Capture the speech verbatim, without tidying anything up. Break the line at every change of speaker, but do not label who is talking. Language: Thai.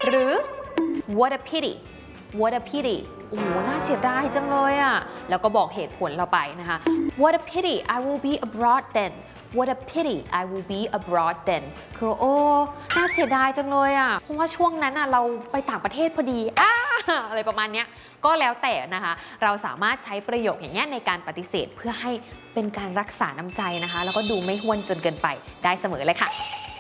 หรือ what a pity what a pity โอ้โหน่าเสียดายจังเลยอ่ะแล้วก็บอกเหตุผลเราไปนะคะ what a pity I will be abroad then what a pity I will be abroad then คือโอ้น่าเสียดายจังเลยอ่ะเพราะว่าช่วงนั้นอ่ะเราไปต่างประเทศพอดีอ่าอะไรประมาณเนี้ยก็แล้วแต่นะคะเราสามารถใช้ประโยคอย่างเงี้ยในการปฏิเสธเพื่อให้เป็นการรักษาน้ำใจนะคะแล้วก็ดูไม่ห้วนจนเกินไปได้เสมอเลยค่ะ